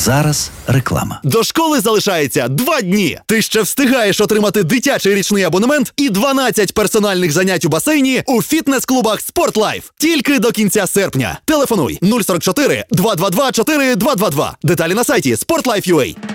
Зараз реклама. До школи залишається 2 дні. Ти ще встигаєш отримати дитячий річний абонемент і 12 персональних занять у басейні у фітнес-клубах «Спортлайф». Тільки до кінця серпня. Телефонуй 044 222 4222. Деталі на сайті sportlife.ua.